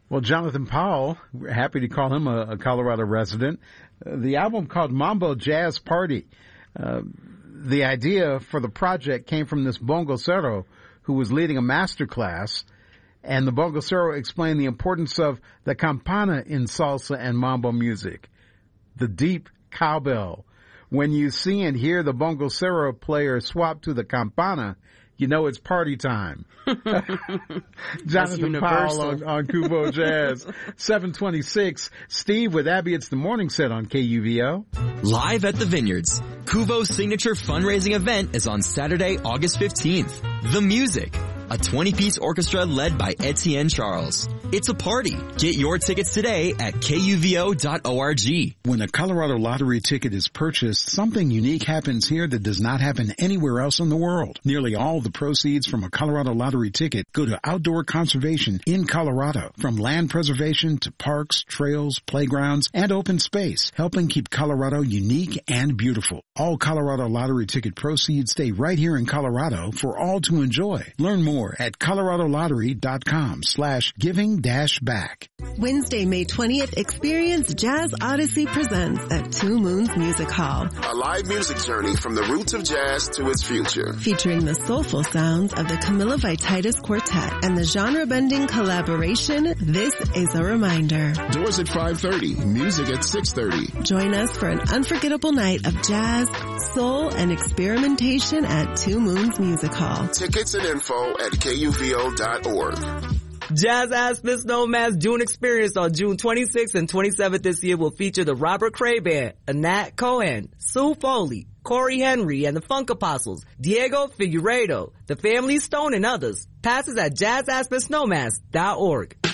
Well, Jonathan Powell, we're happy to call him a Colorado resident. The album called Mambo Jazz Party. The idea for the project came from this bongocero who was leading a master class, and the bongocero explained the importance of the campana in salsa and mambo music, the deep cowbell. When you see and hear the bongocero player swap to the campana, you know it's party time. Jonathan Powell on Kubo Jazz. 726. Steve with Abby, it's the morning set on KUVO. Live at the Vineyards. Kuvo's signature fundraising event is on Saturday, August 15th. The Music. A 20-piece orchestra led by Etienne Charles. It's a party. Get your tickets today at KUVO.org. When a Colorado lottery ticket is purchased, something unique happens here that does not happen anywhere else in the world. Nearly all the proceeds from a Colorado lottery ticket go to outdoor conservation in Colorado, from land preservation to parks, trails, playgrounds, and open space, helping keep Colorado unique and beautiful. All Colorado lottery ticket proceeds stay right here in Colorado for all to enjoy. Learn more at coloradolottery.com/giving-back. Wednesday, May 20th, experience Jazz Odyssey Presents at Two Moons Music Hall. A live music journey from the roots of jazz to its future. Featuring the soulful sounds of the Camilla Vititis Quartet and the genre-bending collaboration, This Is a Reminder. Doors at 5:30, music at 6:30. Join us for an unforgettable night of jazz, soul, and experimentation at Two Moons Music Hall. Tickets and info at KUVO.org. Jazz Aspen Snowman's June Experience on June 26th and 27th this year will feature the Robert Cray Band, Anat Cohen, Sue Foley, Corey Henry and the Funk Apostles, Diego Figueiredo, the Family Stone and others. Passes at jazzaspensnowmass.org.